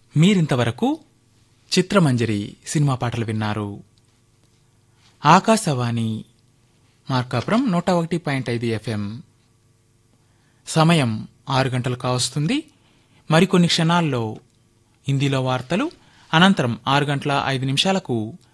మీరింతవరకు చిత్రమంజరి సినిమా పాటలు విన్నారు. ఆకాశవాణి మార్కాపురం 101.5 FM. సమయం 6 గంటలు కావస్తుంది. మరికొన్ని క్షణాల్లో హిందీలో వార్తలు, అనంతరం 6 గంటల 5 నిమిషాలకు